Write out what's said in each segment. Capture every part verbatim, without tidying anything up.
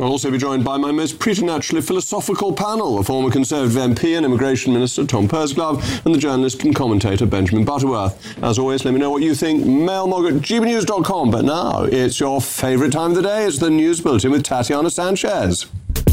I'll also be joined by my most preternaturally philosophical panel, a former Conservative M P and Immigration Minister Tom Pursglove, and the journalist and commentator Benjamin Butterworth. As always, let me know what you think. Mailmog at g b news dot com. But now, it's your favourite time of the day. It's the News Bulletin with Tatiana Sanchez.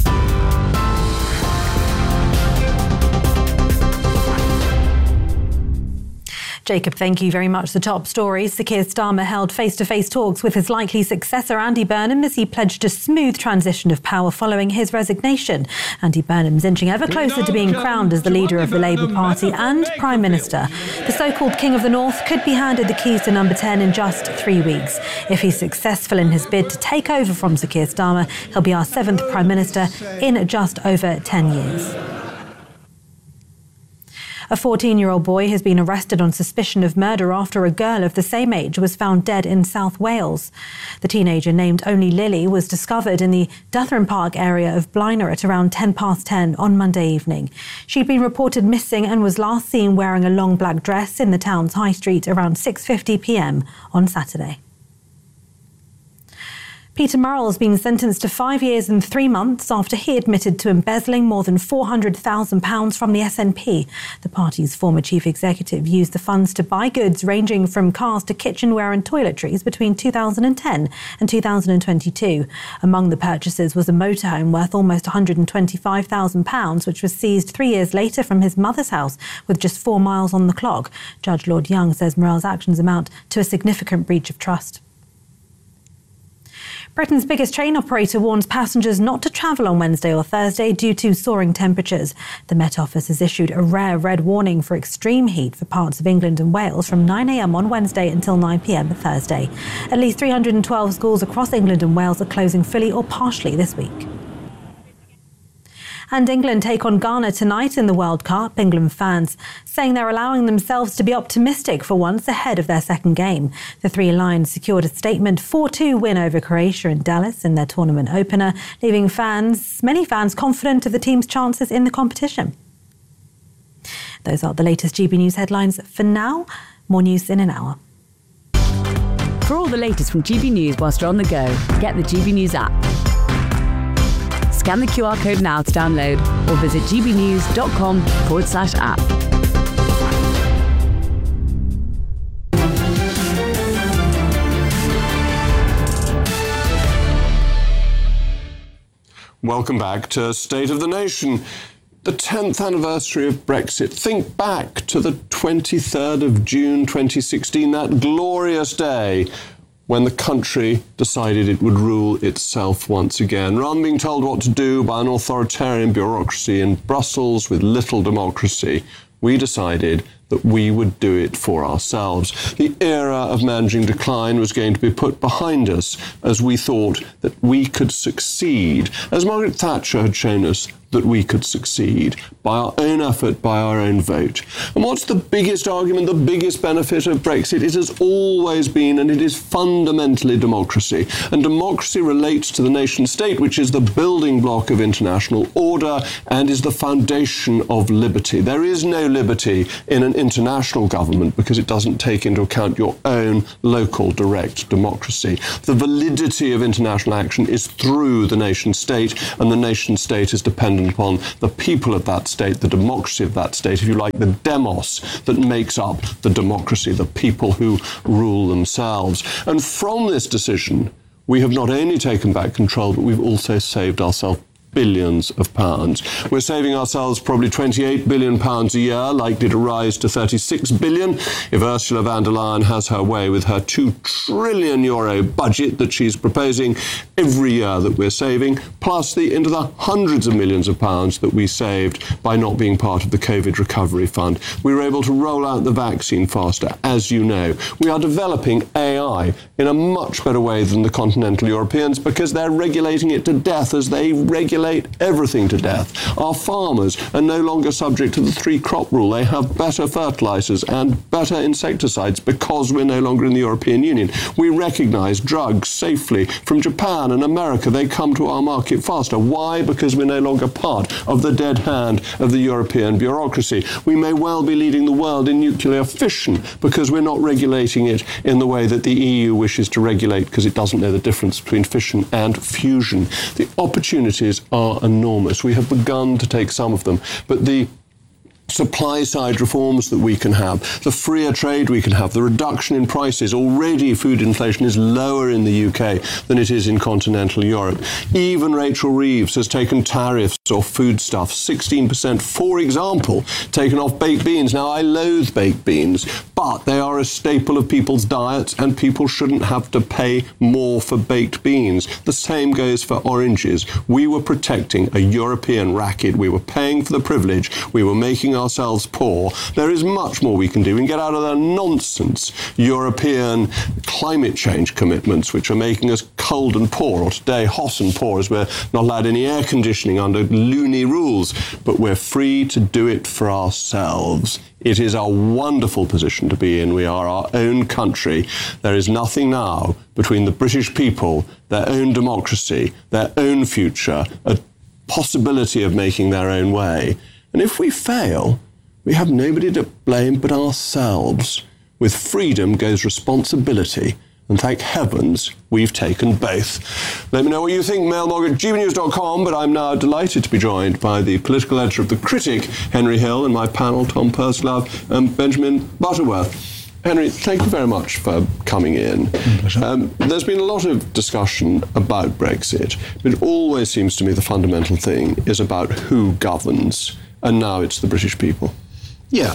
Jacob, thank you very much. The top stories. Sir Keir Starmer held face-to-face talks with his likely successor, Andy Burnham, as he pledged a smooth transition of power following his resignation. Andy Burnham's inching ever closer to being crowned as the leader of the Labour Party and Prime Minister. The so-called King of the North could be handed the keys to number ten in just three weeks. If he's successful in his bid to take over from Sir Keir Starmer, he'll be our seventh Prime Minister in just over ten years. A fourteen-year-old boy has been arrested on suspicion of murder after a girl of the same age was found dead in South Wales. The teenager, named only Lily, was discovered in the Dutherham Park area of Blaenau at around ten past ten on Monday evening. She'd been reported missing and was last seen wearing a long black dress in the town's high street around six fifty p m on Saturday. Peter Murrell has been sentenced to five years and three months after he admitted to embezzling more than four hundred thousand pounds from the S N P. The party's former chief executive used the funds to buy goods ranging from cars to kitchenware and toiletries between two thousand ten and two thousand twenty-two. Among the purchases was a motorhome worth almost one hundred twenty-five thousand pounds, which was seized three years later from his mother's house with just four miles on the clock. Judge Lord Young says Murrell's actions amount to a significant breach of trust. Britain's biggest train operator warns passengers not to travel on Wednesday or Thursday due to soaring temperatures. The Met Office has issued a rare red warning for extreme heat for parts of England and Wales from nine a m on Wednesday until nine p m Thursday. At least three hundred twelve schools across England and Wales are closing fully or partially this week. And England take on Ghana tonight in the World Cup. England fans saying they're allowing themselves to be optimistic for once ahead of their second game. The Three Lions secured a statement four two win over Croatia in Dallas in their tournament opener, leaving fans, many fans confident of the team's chances in the competition. Those are the latest G B News headlines for now. More news in an hour. For all the latest from G B News whilst you're on the go, get the G B News app. Scan the Q R code now to download or visit gbnews.com forward slash app. Welcome back to State of the Nation. The tenth anniversary of Brexit. Think back to the twenty-third of June twenty sixteen, that glorious day when the country decided it would rule itself once again. Rather than being told what to do by an authoritarian bureaucracy in Brussels with little democracy, we decided that we would do it for ourselves. The era of managing decline was going to be put behind us as we thought that we could succeed, as Margaret Thatcher had shown us that we could succeed by our own effort, by our own vote. And what's the biggest argument, the biggest benefit of Brexit? It has always been, and it is fundamentally democracy. And democracy relates to the nation state, which is the building block of international order and is the foundation of liberty. There is no liberty in an international government because it doesn't take into account your own local direct democracy. The validity of international action is through the nation state, and the nation state is dependent upon the people of that state, the democracy of that state, if you like, the demos that makes up the democracy, the people who rule themselves. And from this decision, we have not only taken back control, but we've also saved ourselves billions of pounds. We're saving ourselves probably twenty-eight billion pounds a year, likely to rise to thirty-six billion if Ursula von der Leyen has her way with her two trillion euro budget that she's proposing every year that we're saving, plus the into the hundreds of millions of pounds that we saved by not being part of the COVID recovery fund. We were able to roll out the vaccine faster, as you know. We are developing A I in a much better way than the continental Europeans because they're regulating it to death as they regulate regulate everything to death. Our farmers are no longer subject to the three-crop rule. They have better fertilizers and better insecticides because we're no longer in the European Union. We recognize drugs safely from Japan and America. They come to our market faster. Why? Because we're no longer part of the dead hand of the European bureaucracy. We may well be leading the world in nuclear fission because we're not regulating it in the way that the E U wishes to regulate, because it doesn't know the difference between fission and fusion. The opportunities are enormous. We have begun to take some of them, but the supply side reforms that we can have, the freer trade we can have, the reduction in prices. Already food inflation is lower in the U K than it is in continental Europe. Even Rachel Reeves has taken tariffs off foodstuffs, sixteen percent, for example, taken off baked beans. Now, I loathe baked beans, but they are a staple of people's diets and people shouldn't have to pay more for baked beans. The same goes for oranges. We were protecting a European racket. We were paying for the privilege. We were making ourselves poor. There is much more we can do. We can get out of the nonsense European climate change commitments, which are making us cold and poor, or today hot and poor, as we're not allowed any air conditioning under loony rules, but we're free to do it for ourselves. It is a wonderful position to be in. We are our own country. There is nothing now between the British people, their own democracy, their own future, a possibility of making their own way. And if we fail, we have nobody to blame but ourselves. With freedom goes responsibility, and thank heavens we've taken both. Let me know what you think, mailmog at g b news dot com, but I'm now delighted to be joined by the political editor of The Critic, Henry Hill, and my panel, Tom Pursglove and Benjamin Butterworth. Henry, thank you very much for coming in. Pleasure. Um, there's been a lot of discussion about Brexit, but it always seems to me the fundamental thing is about who governs. And now it's the British people. Yeah.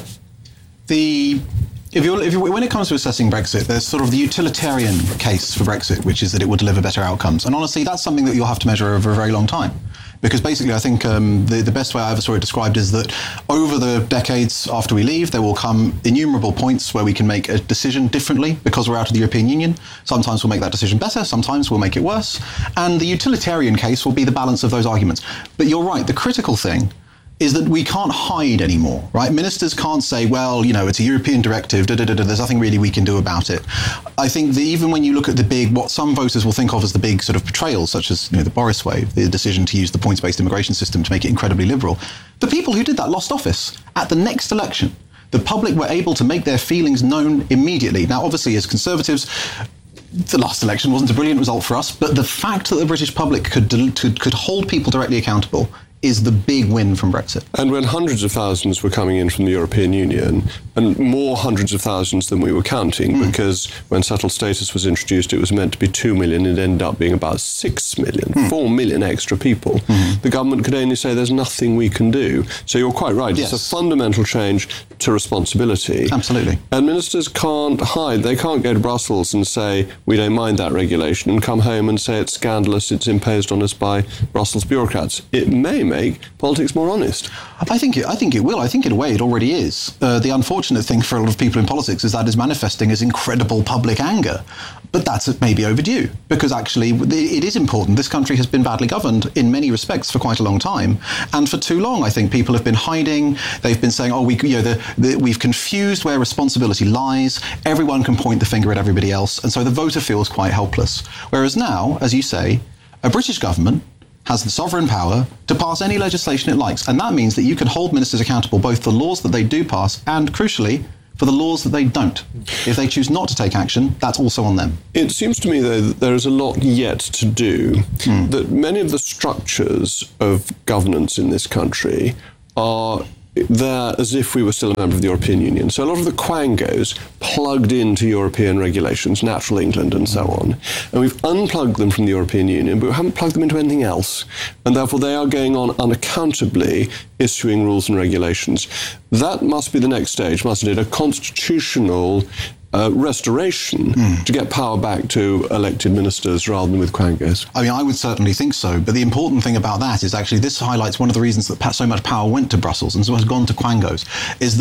The if you if you when it comes to assessing Brexit, there's sort of the utilitarian case for Brexit, which is that it will deliver better outcomes. And honestly, that's something that you'll have to measure over a very long time. Because basically, I think um, the, the best way I ever saw it described is that over the decades after we leave, there will come innumerable points where we can make a decision differently because we're out of the European Union. Sometimes we'll make that decision better, sometimes we'll make it worse. And the utilitarian case will be the balance of those arguments. But you're right, the critical thing is that we can't hide anymore, right? Ministers can't say, well, you know, it's a European directive, da, da, da, da, there's nothing really we can do about it. I think that even when you look at the big, what some voters will think of as the big sort of betrayals, such as, you know, the Boris way, the decision to use the points-based immigration system to make it incredibly liberal, the people who did that lost office. At the next election, the public were able to make their feelings known immediately. Now, obviously, as Conservatives, the last election wasn't a brilliant result for us, but the fact that the British public could could, could hold people directly accountable is the big win from Brexit. And when hundreds of thousands were coming in from the European Union, and more hundreds of thousands than we were counting, mm. because when settled status was introduced, it was meant to be two million, it ended up being about six million, mm. four million extra people. Mm. The government could only say there's nothing we can do. So you're quite right, yes. It's a fundamental change to responsibility. Absolutely. And ministers can't hide. They can't go to Brussels and say, we don't mind that regulation, and come home and say it's scandalous, it's imposed on us by Brussels bureaucrats. It may make politics more honest. I think it, I think it will. I think in a way it already is. Uh, the unfortunate thing for a lot of people in politics is that is manifesting as incredible public anger. But that's maybe overdue, because actually it is important. This country has been badly governed in many respects for quite a long time. And for too long, I think people have been hiding. They've been saying, oh, we, you know, the, the, we've confused where responsibility lies. Everyone can point the finger at everybody else. And so the voter feels quite helpless. Whereas now, as you say, a British government has the sovereign power to pass any legislation it likes. And that means that you can hold ministers accountable both for laws that they do pass and, crucially, for the laws that they don't. If they choose not to take action, that's also on them. It seems to me, though, that there is a lot yet to do, mm. that many of the structures of governance in this country are there as if we were still a member of the European Union. So a lot of the quangos plugged into European regulations, Natural England and so on, and we've unplugged them from the European Union, but we haven't plugged them into anything else. And therefore they are going on unaccountably issuing rules and regulations. That must be the next stage, mustn't it? A constitutional Uh, restoration mm. to get power back to elected ministers rather than with quangos. I mean, I would certainly think so. But the important thing about that is actually this highlights one of the reasons that so much power went to Brussels and so has gone to quangos, is that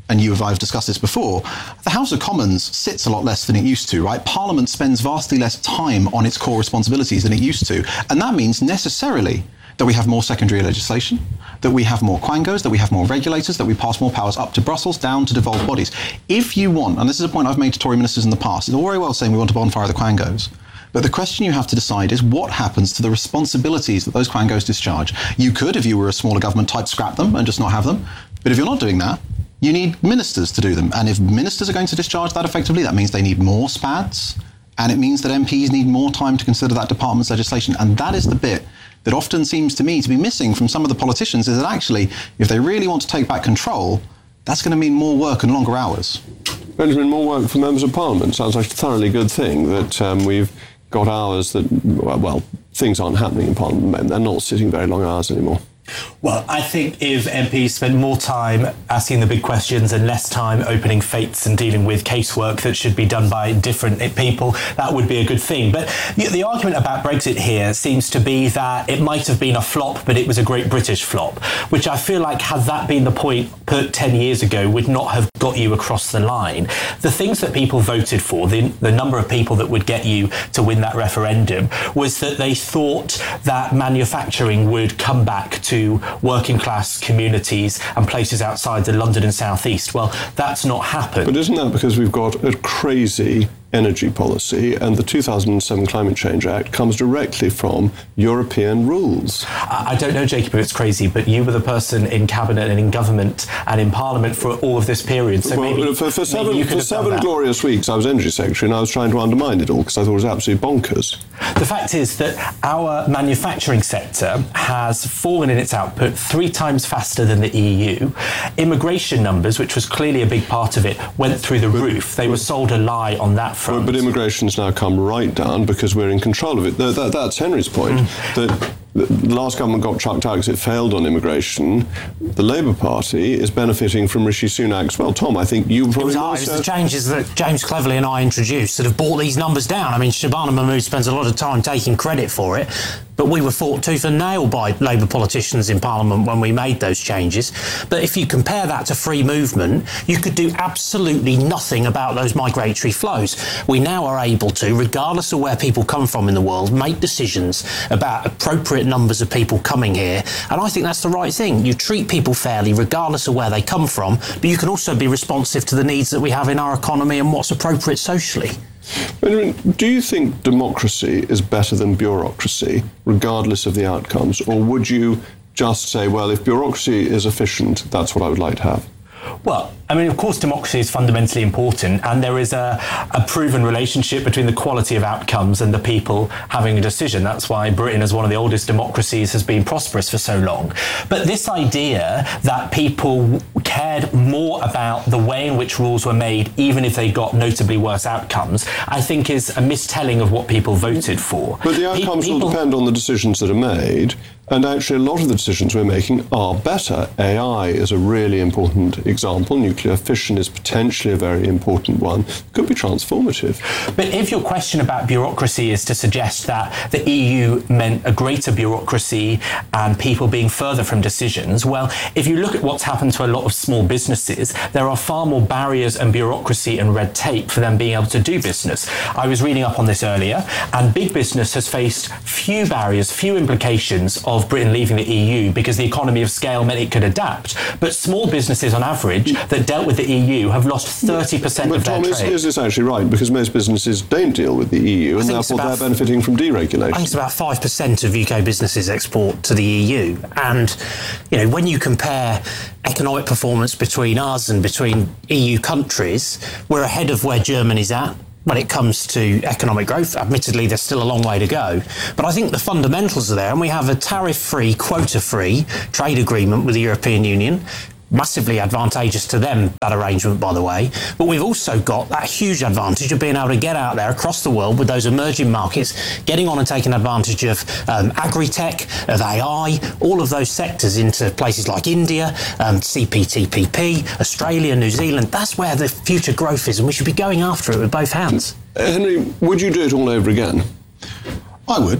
and you have, I've discussed this before, the House of Commons sits a lot less than it used to, right? Parliament spends vastly less time on its core responsibilities than it used to. And that means necessarily that we have more secondary legislation, that we have more quangos, that we have more regulators, that we pass more powers up to Brussels, down to devolved bodies. If you want, and this is a point I've made to Tory ministers in the past, it's all very well saying we want to bonfire the quangos, but the question you have to decide is what happens to the responsibilities that those quangos discharge. You could, if you were a smaller government type, scrap them and just not have them. But if you're not doing that, you need ministers to do them. And if ministers are going to discharge that effectively, that means they need more S P A Ds, and it means that M Ps need more time to consider that department's legislation. And that is the bit that often seems to me to be missing from some of the politicians, is that actually, if they really want to take back control, that's going to mean more work and longer hours. Benjamin, more work for members of Parliament sounds like a thoroughly good thing, that um, we've got hours that, well, things aren't happening in Parliament. They're not sitting very long hours anymore. Well, I think if M Ps spent more time asking the big questions and less time opening fates and dealing with casework that should be done by different people, that would be a good thing. But the argument about Brexit here seems to be that it might have been a flop, but it was a great British flop, which I feel like, had that been the point put ten years ago, would not have got you across the line. The things that people voted for, the, the number of people that would get you to win that referendum, was that they thought that manufacturing would come back to to working class communities and places outside the London and South East. Well, that's not happened. But isn't that because we've got a crazy energy policy, and the two thousand seven Climate Change Act comes directly from European rules? I don't know, Jacob, if it's crazy, but you were the person in Cabinet and in government and in Parliament for all of this period. So well, maybe, for, for seven, maybe you could for have seven done that. glorious weeks, I was Energy Secretary, and I was trying to undermine it all because I thought it was absolutely bonkers. The fact is that our manufacturing sector has fallen in its output three times faster than the E U. Immigration numbers, which was clearly a big part of it, went through the but, roof. They but, were sold a lie on that front. But, but immigration's now come right down because we're in control of it. That, that, that's Henry's point. Mm. That the last government got chucked out because it failed on immigration. The Labour Party is benefiting from Rishi Sunak's. Well, Tom, I think you probably... It was, it was the changes that James Cleverly and I introduced that have brought these numbers down. I mean, Shabana Mahmood spends a lot of time taking credit for it, but we were fought tooth and nail by Labour politicians in Parliament when we made those changes. But if you compare that to free movement, you could do absolutely nothing about those migratory flows. We now are able to, regardless of where people come from in the world, make decisions about appropriate numbers of people coming here. And I think that's the right thing. You treat people fairly regardless of where they come from, but you can also be responsive to the needs that we have in our economy and what's appropriate socially. Benjamin, do you think democracy is better than bureaucracy, regardless of the outcomes? Or would you just say, well, if bureaucracy is efficient, that's what I would like to have? Well, I mean, of course, democracy is fundamentally important, and there is a, a proven relationship between the quality of outcomes and the people having a decision. That's why Britain, as one of the oldest democracies, has been prosperous for so long. But this idea that people cared more about the way in which rules were made, even if they got notably worse outcomes, I think is a mistelling of what people voted for. But the outcomes Pe- people... will depend on the decisions that are made. And actually, a lot of the decisions we're making are better. A I is a really important example. Nuclear fission is potentially a very important one. Could be transformative. But if your question about bureaucracy is to suggest that the E U meant a greater bureaucracy and people being further from decisions, well, if you look at what's happened to a lot of small businesses, there are far more barriers and bureaucracy and red tape for them being able to do business. I was reading up on this earlier, and big business has faced few barriers, few implications of of Britain leaving the E U because the economy of scale meant it could adapt. But small businesses on average that dealt with the E U have lost thirty percent but of Tom, their is, trade. Is this actually right? Because most businesses don't deal with the E U and therefore they're benefiting from deregulation. I think it's about five percent of U K businesses export to the E U. And, you know, when you compare economic performance between us and between E U countries, we're ahead of where Germany's at when it comes to economic growth. Admittedly, there's still a long way to go. But I think the fundamentals are there, and we have a tariff-free, quota-free trade agreement with the European Union. Massively advantageous to them, that arrangement, by the way. But we've also got that huge advantage of being able to get out there across the world with those emerging markets, getting on and taking advantage of um, agri-tech, of A I, all of those sectors into places like India, um, C P T P P, Australia, New Zealand. That's where the future growth is, and we should be going after it with both hands. Henry, would you do it all over again? I would.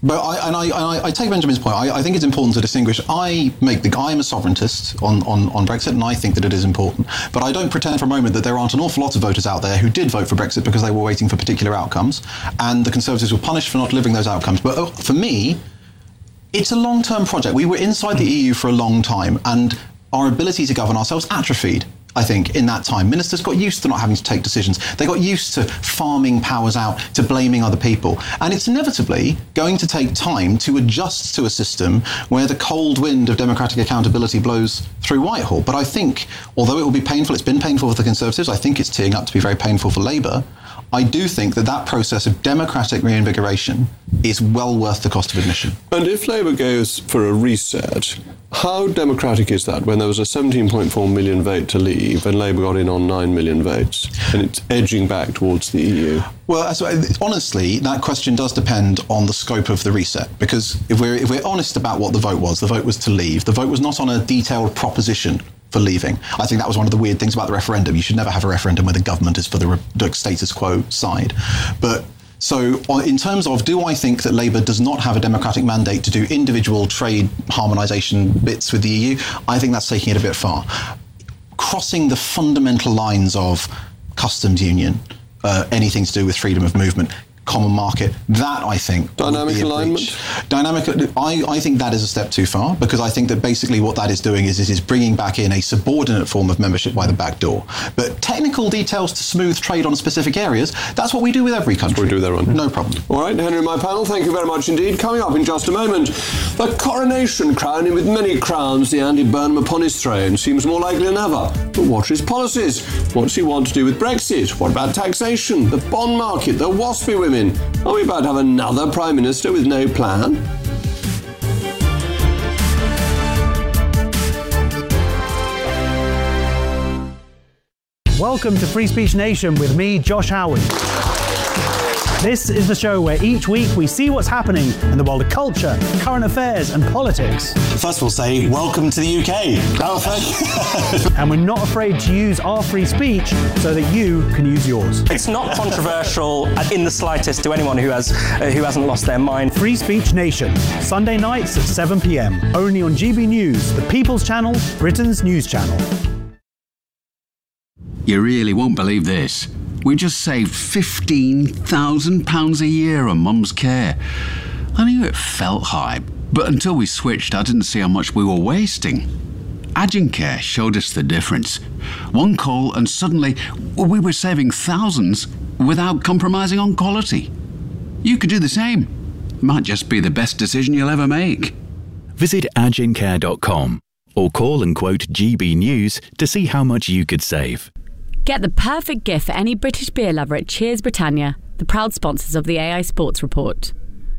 But I, and I, I, I take Benjamin's point. I, I think it's important to distinguish. I make the I am a sovereigntist on, on, on Brexit, and I think that it is important. But I don't pretend for a moment that there aren't an awful lot of voters out there who did vote for Brexit because they were waiting for particular outcomes, and the Conservatives were punished for not delivering those outcomes. But uh, for me, it's a long-term project. We were inside the E U for a long time, and our ability to govern ourselves atrophied, I think, in that time. Ministers got used to not having to take decisions. They got used to farming powers out, to blaming other people. And it's inevitably going to take time to adjust to a system where the cold wind of democratic accountability blows through Whitehall. But I think, although it will be painful, it's been painful for the Conservatives, I think it's teeing up to be very painful for Labour. I do think that that process of democratic reinvigoration is well worth the cost of admission. And if Labour goes for a reset, how democratic is that when there was a seventeen point four million vote to leave and Labour got in on nine million votes and it's edging back towards the E U? Well, so, honestly, that question does depend on the scope of the reset, because if we're, if we're honest about what the vote was, the vote was to leave. The vote was not on a detailed proposition for leaving. I think that was one of the weird things about the referendum. You should never have a referendum where the government is for the, re- the status quo side. But so in terms of, do I think that Labour does not have a democratic mandate to do individual trade harmonisation bits with the E U? I think that's taking it a bit far. Crossing the fundamental lines of customs union, uh, anything to do with freedom of movement, common market, that I think dynamic alignment. Dynamic. I, I think that is a step too far, because I think that basically what that is doing is it is bringing back in a subordinate form of membership by the back door. But technical details to smooth trade on specific areas, that's what we do with every country. That's what we do there, Ron. No problem. All right, Henry, my panel, thank you very much indeed. Coming up in just a moment, the coronation crowning with many crowns the Andy Burnham upon his throne seems more likely than ever. But what are his policies? What's he want to do with Brexit? What about taxation, the bond market, the waspy women? Are we about to have another Prime Minister with no plan? Welcome to Free Speech Nation with me, Josh Howard. This is the show where each week we see what's happening in the world of culture, current affairs and politics. First we'll say, welcome to the U K. Oh, thank you. And we're not afraid to use our free speech so that you can use yours. It's not controversial in the slightest to anyone who has uh, who hasn't lost their mind. Free Speech Nation, Sunday nights at seven p.m. Only on G B News, the People's Channel, Britain's news channel. You really won't believe this. We just saved fifteen thousand pounds a year on Mum's care. I knew it felt high, but until we switched, I didn't see how much we were wasting. Agincare showed us the difference. One call and suddenly we were saving thousands without compromising on quality. You could do the same. Might just be the best decision you'll ever make. Visit agincare dot com or call and quote G B News to see how much you could save. Get the perfect gift for any British beer lover at Cheers Britannia, the proud sponsors of the A I Sports Report.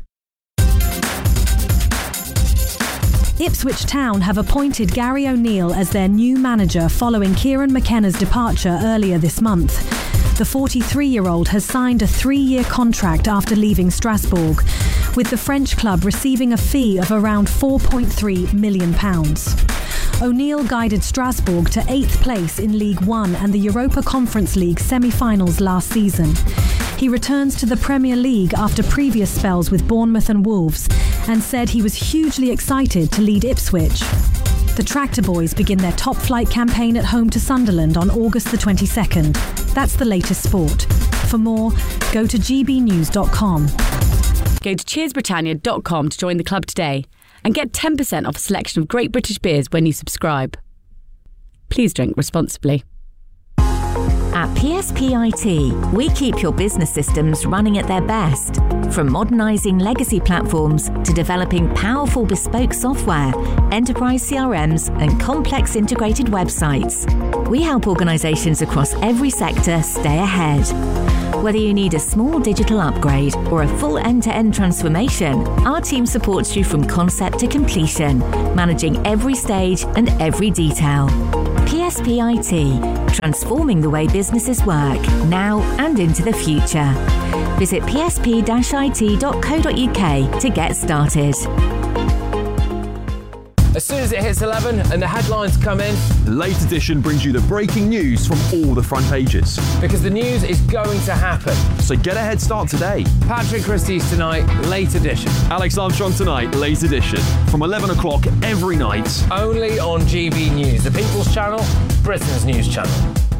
Ipswich Town have appointed Gary O'Neill as their new manager following Kieran McKenna's departure earlier this month. The forty-three-year-old has signed a three-year contract after leaving Strasbourg, with the French club receiving a fee of around four point three million pounds. O'Neill guided Strasbourg to eighth place in League One and the Europa Conference League semi-finals last season. He returns to the Premier League after previous spells with Bournemouth and Wolves and said he was hugely excited to lead Ipswich. The Tractor Boys begin their top flight campaign at home to Sunderland on August the twenty-second. That's the latest sport. For more, go to g b news dot com. Go to cheers britannia dot com to join the club today and get ten percent off a selection of great British beers when you subscribe. Please drink responsibly. At P S P I T, we keep your business systems running at their best. From modernising legacy platforms to developing powerful bespoke software, enterprise C R Ms and complex integrated websites. We help organisations across every sector stay ahead. Whether you need a small digital upgrade or a full end-to-end transformation, our team supports you from concept to completion, managing every stage and every detail. P S P I T, transforming the way businesses work, now and into the future. Visit p s p dash i t dot co dot u k to get started. As soon as it hits eleven and the headlines come in, The Late Edition brings you the breaking news from all the front pages. because the news is going to happen. So get a head start today. Patrick Christie's tonight, late edition. Alex Armstrong tonight, Late Edition. From eleven o'clock every night. Only on G B News, the People's Channel, Britain's news channel.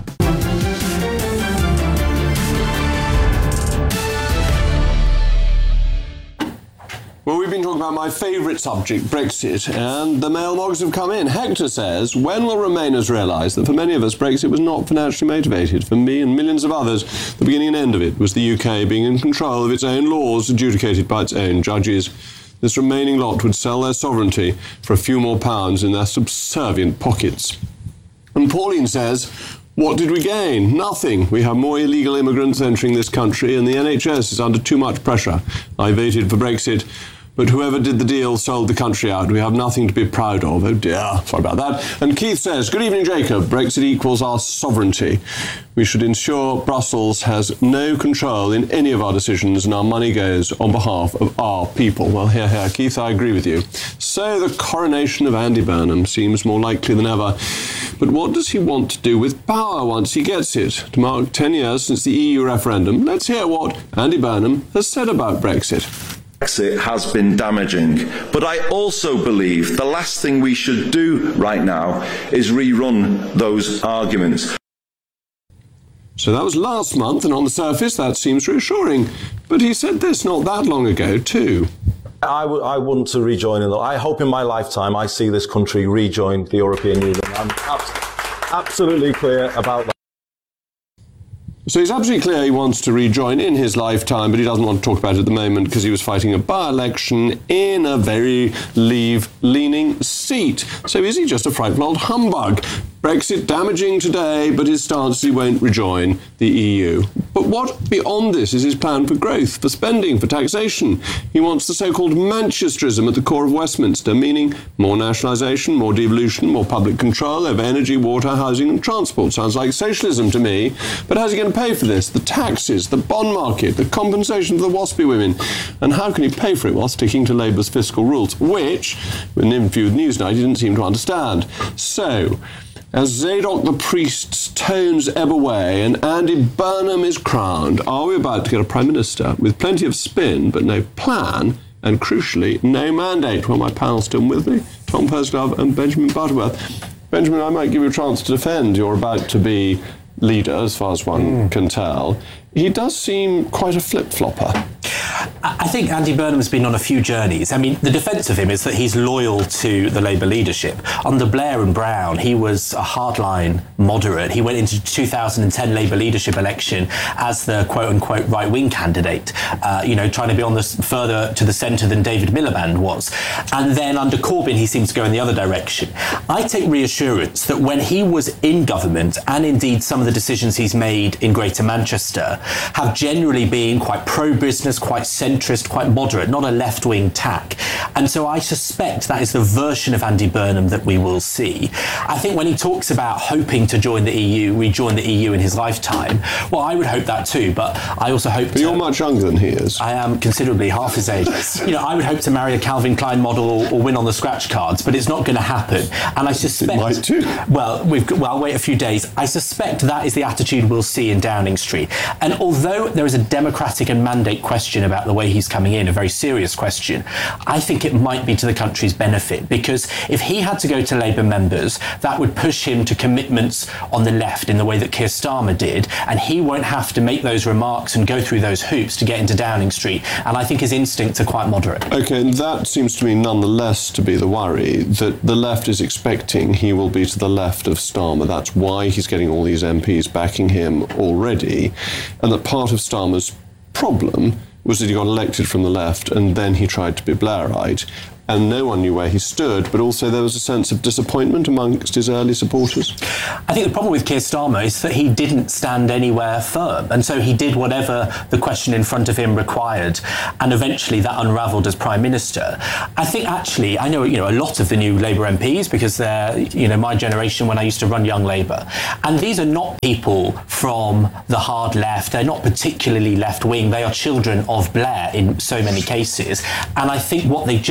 Well, we've been talking about my favourite subject, Brexit, and the mail logs have come in. Hector says, when will Remainers realise that for many of us, Brexit was not financially motivated? For me and millions of others, the beginning and end of it was the U K being in control of its own laws, adjudicated by its own judges. This remaining lot would sell their sovereignty for a few more pounds in their subservient pockets. And Pauline says, what did we gain? Nothing. We have more illegal immigrants entering this country and the N H S is under too much pressure. I voted for Brexit, but whoever did the deal sold the country out. We have nothing to be proud of. Oh dear, sorry about that. And Keith says, good evening, Jacob. Brexit equals our sovereignty. We should ensure Brussels has no control in any of our decisions and our money goes on behalf of our people. Well, here, here, Keith, I agree with you. So the coronation of Andy Burnham seems more likely than ever. But what does he want to do with power once he gets it? To mark ten years since the E U referendum, let's hear what Andy Burnham has said about Brexit. Brexit has been damaging, but I also believe the last thing we should do right now is rerun those arguments. So that was last month, and on the surface that seems reassuring. But he said this not that long ago too. I, w- I want to rejoin. In the, I hope in my lifetime I see this country rejoin the European Union. I'm abs- absolutely clear about that. So he's absolutely clear he wants to rejoin in his lifetime, but he doesn't want to talk about it at the moment because he was fighting a by-election in a very Leave-leaning seat. So is he just a frightful old humbug? Brexit damaging today, but his stance is he won't rejoin the E U. But what beyond this is his plan for growth, for spending, for taxation? He wants the so-called Manchesterism at the core of Westminster, meaning more nationalisation, more devolution, more public control over energy, water, housing and transport. Sounds like socialism to me. But how's he going to pay for this? The taxes, the bond market, the compensation for the waspy women. And how can he pay for it while sticking to Labour's fiscal rules, which, in an interview with Newsnight, he didn't seem to understand. So, as Zadok the priest's tones ebb away and Andy Burnham is crowned, are we about to get a Prime Minister with plenty of spin but no plan and, crucially, no mandate? Well, my panel's still with me, Tom Pursglove and Benjamin Butterworth. Benjamin, I might give you a chance to defend. You're about to be leader, as far as one mm. can tell. He does seem quite a flip-flopper. I think Andy Burnham's been on a few journeys. I mean, the defence of him is that he's loyal to the Labour leadership. Under Blair and Brown, he was a hardline moderate. He went into two thousand ten Labour leadership election as the quote-unquote right-wing candidate, uh, you know, trying to be on the further to the centre than David Miliband was. And then under Corbyn, he seems to go in the other direction. I take reassurance that when he was in government, and indeed some of the decisions he's made in Greater Manchester, have generally been quite pro-business, quite centrist, quite moderate, not a left-wing tack. And so I suspect that is the version of Andy Burnham that we will see. I think when he talks about hoping to join the E U, rejoin the E U in his lifetime, well, I would hope that too, but I also hope... But to, you're much younger than he is. I am considerably half his age. You know, I would hope to marry a Calvin Klein model or, or win on the scratch cards, but it's not going to happen. And I suspect... It might too. Well, we've, well, I'll wait a few days. I suspect that is the attitude we'll see in Downing Street. And although there is a democratic and mandate question about the way he's coming in, a very serious question, I think it might be to the country's benefit, because if he had to go to Labour members, that would push him to commitments on the left in the way that Keir Starmer did, and he won't have to make those remarks and go through those hoops to get into Downing Street. And I think his instincts are quite moderate. OK, and that seems to me nonetheless to be the worry, that the left is expecting he will be to the left of Starmer. That's why he's getting all these M Ps backing him already, and that part of Starmer's problem was that he got elected from the left and then he tried to be Blairite, and no one knew where he stood, but also there was a sense of disappointment amongst his early supporters. I think the problem with Keir Starmer is that he didn't stand anywhere firm, and so he did whatever the question in front of him required, and eventually that unravelled as Prime Minister. I think actually, I know, you know, a lot of the new Labour M Ps, because they're, you know, my generation when I used to run Young Labour, and these are not people from the hard left, they're not particularly left-wing, they are children of Blair in so many cases, and I think what they just want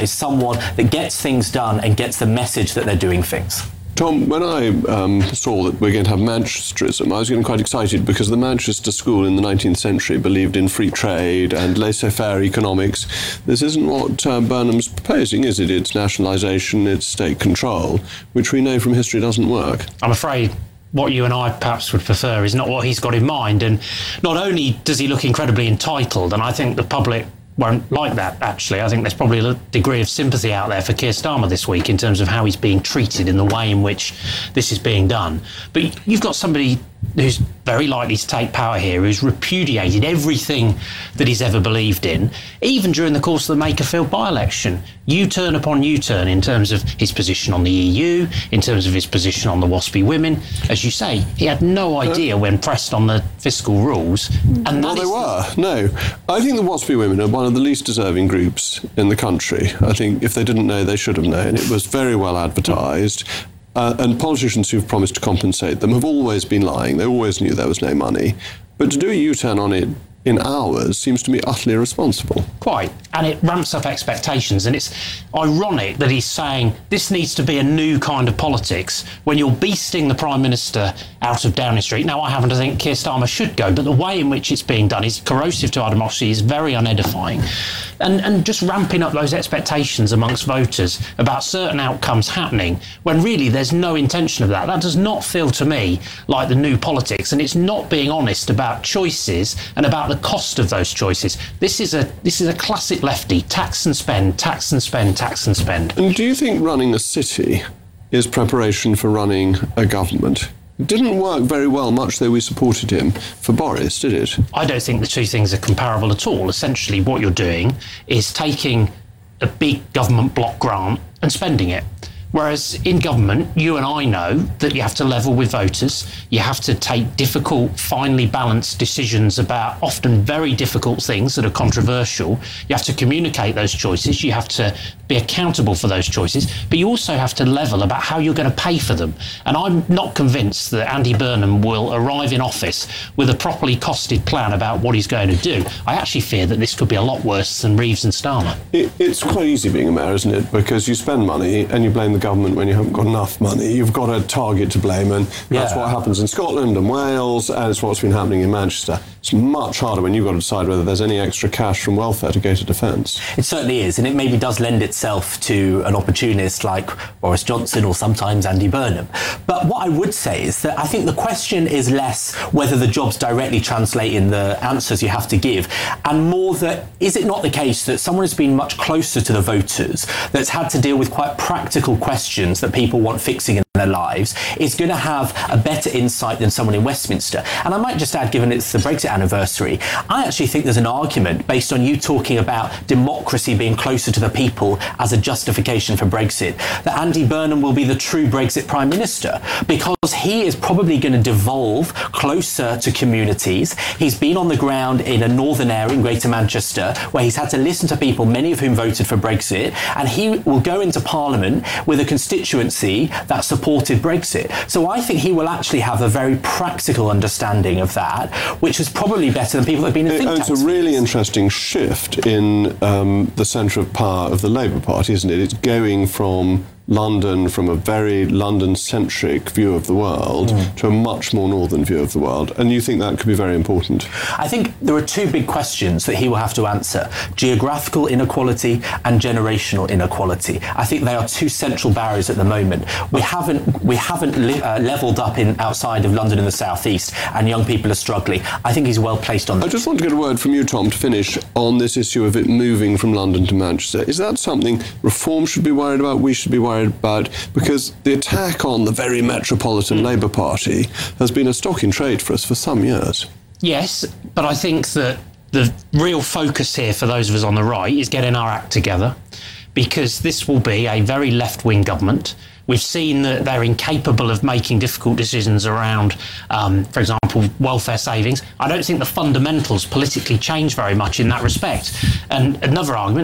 is someone that gets things done and gets the message that they're doing things. Tom, when I um, saw that we're going to have Manchesterism, I was getting quite excited because the Manchester school in the nineteenth century believed in free trade and laissez-faire economics. This isn't what uh, Burnham's proposing, is it? It's nationalisation, it's state control, which we know from history doesn't work. I'm afraid what you and I perhaps would prefer is not what he's got in mind. And not only does he look incredibly entitled, and I think the public won't like that, actually. I think there's probably a degree of sympathy out there for Keir Starmer this week in terms of how he's being treated in the way in which this is being done. But you've got somebody who's very likely to take power here, who's repudiated everything that he's ever believed in, even during the course of the Makerfield by-election. U-turn upon U-turn in terms of his position on the E U, in terms of his position on the WASPy women. As you say, he had no idea when pressed on the fiscal rules. And well, they were. No. I think the WASPy women are one of the least deserving groups in the country. I think if they didn't know, they should have known. It was very well advertised. Uh, and politicians who've promised to compensate them have always been lying. They always knew there was no money. But to do a U-turn on it in hours seems to me utterly irresponsible. Quite. And it ramps up expectations. And it's ironic that he's saying this needs to be a new kind of politics when you're beasting the Prime Minister out of Downing Street. Now, I happen to think Keir Starmer should go, but the way in which it's being done is corrosive to our democracy, is very unedifying. And, and just ramping up those expectations amongst voters about certain outcomes happening when really there's no intention of that. That does not feel to me like the new politics, and it's not being honest about choices and about the cost of those choices. This is a this is a classic lefty, tax and spend, tax and spend, tax and spend. And do you think running a city is preparation for running a government? It didn't work very well, much though we supported him for Boris, did it? I don't think the two things are comparable at all. Essentially, what you're doing is taking a big government block grant and spending it. Whereas in government, you and I know that you have to level with voters, you have to take difficult, finely balanced decisions about often very difficult things that are controversial. You have to communicate those choices, you have to be accountable for those choices, but you also have to level about how you're going to pay for them. And I'm not convinced that Andy Burnham will arrive in office with a properly costed plan about what he's going to do. I actually fear that this could be a lot worse than Reeves and Starmer. It, it's quite easy being a mayor, isn't it? Because you spend money and you blame the government when you haven't got enough money. You've got a target to blame, and that's Yeah. what happens in Scotland and Wales, and it's what's been happening in Manchester. It's much harder when you've got to decide whether there's any extra cash from welfare to go to defence. It certainly is, and it maybe does lend itself to an opportunist like Boris Johnson or sometimes Andy Burnham. But what I would say is that I think the question is less whether the jobs directly translate in the answers you have to give, and more that is it not the case that someone has been much closer to the voters, that's had to deal with quite practical questions that people want fixing in their lives, is going to have a better insight than someone in Westminster. And I might just add, given it's the Brexit anniversary, I actually think there's an argument based on you talking about democracy being closer to the people as a justification for Brexit, that Andy Burnham will be the true Brexit Prime Minister, because he is probably going to devolve closer to communities. He's been on the ground in a northern area in Greater Manchester where he's had to listen to people, many of whom voted for Brexit, and he will go into Parliament with a constituency that supported Brexit. So I think he will actually have a very practical understanding of that, which is probably better than people that have been in think tanks. It's a really interesting shift in um, the centre of power of the Labour Party, isn't it? It's going from London, from a very London-centric view of the world mm. to a much more northern view of the world. And you think that could be very important? I think there are two big questions that he will have to answer: geographical inequality and generational inequality. I think they are two central barriers at the moment. We haven't we haven't li- uh, levelled up in outside of London in the southeast, and young people are struggling. I think he's well placed on that. I just want to get a word from you, Tom, to finish on this issue of it moving from London to Manchester. Is that something Reform should be worried about, we should be worried about? Because the attack on the very metropolitan mm. Labour Party has been a stock in trade for us for some years. Yes, but I think that the real focus here for those of us on the right is getting our act together, because this will be a very left-wing government. We've seen that they're incapable of making difficult decisions around, um, for example, welfare savings. I don't think the fundamentals politically change very much in that respect. And another argument,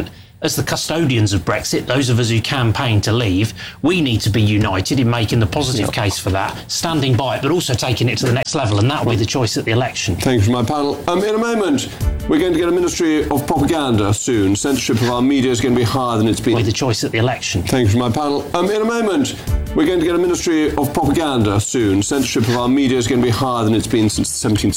as the custodians of Brexit, those of us who campaign to leave, we need to be united in making the positive yep. case for that, standing by it, but also taking it to the next level, and that will be the choice at the election. Thank you for my panel. Um, in a moment, we're going to get a Ministry of Propaganda soon. Censorship of our media is going to be higher than it's been. With the choice at the election. Thank you for my panel. Um, in a moment, we're going to get a Ministry of Propaganda soon. Censorship of our media is going to be higher than it's been since the seventeenth